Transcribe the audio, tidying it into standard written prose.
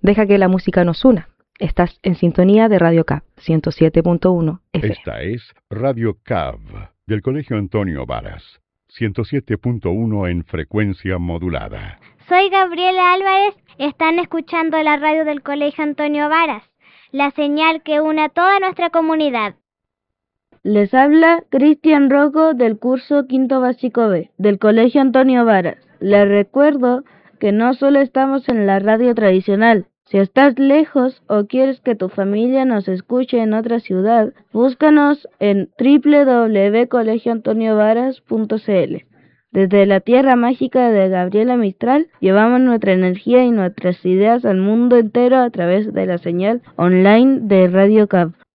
Deja que la música nos una. Estás en sintonía de Radio CAV 107.1 FM. Esta es Radio CAV del Colegio Antonio Varas, 107.1 en frecuencia modulada. Soy Gabriela Álvarez, están escuchando la radio del Colegio Antonio Varas, la señal que une a toda nuestra comunidad. Les habla Cristian Rocco del curso Quinto Básico B, del Colegio Antonio Varas. Les recuerdo que no solo estamos en la radio tradicional. Si estás lejos o quieres que tu familia nos escuche en otra ciudad, búscanos en www.colegioantoniovaras.cl. Desde la tierra mágica de Gabriela Mistral, llevamos nuestra energía y nuestras ideas al mundo entero a través de la señal online de Radio CAV.